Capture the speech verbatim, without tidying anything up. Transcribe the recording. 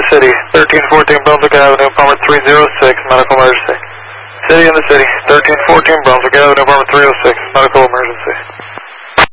city, thirteen fourteen Brunswick Avenue, apartment three oh six, medical emergency. City in the city, thirteen fourteen Brunswick Avenue, apartment three oh six, medical emergency.